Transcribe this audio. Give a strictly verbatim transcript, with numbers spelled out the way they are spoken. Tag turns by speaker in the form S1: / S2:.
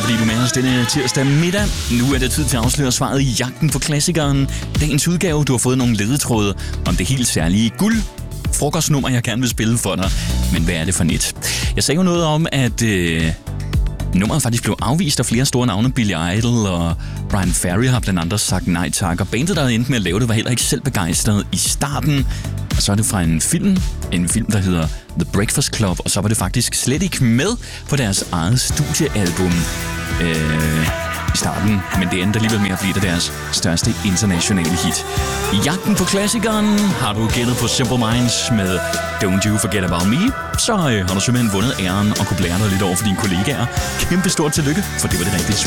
S1: fordi du er med os denne tirsdag middag. Nu er det tid til at afsløre svaret i jagten på klassikeren. Dagens udgave, du har fået nogle ledetråde om det helt særlige guld frokostnummer, jeg gerne vil spille for dig. Men hvad er det for net? Jeg sagde jo noget om, at øh, nummeret faktisk blev afvist af flere store navne. Billy Idol og Brian Ferry har blandt andet sagt nej tak. Og bandet, der endte med at lave det, var heller ikke selv begejstret i starten. Og så er det fra en film, en film, der hedder The Breakfast Club, og så var det faktisk slet ikke med på deres eget studiealbum øh, i starten, men det endte alligevel med at blive deres største internationale hit. I jagten på klassikeren har du gættet på Simple Minds med Don't You Forget About Me, så øh, har du simpelthen vundet æren og kunne blære dig lidt over for dine kollegaer. Kæmpe stort tillykke, for det var det rigtige svar.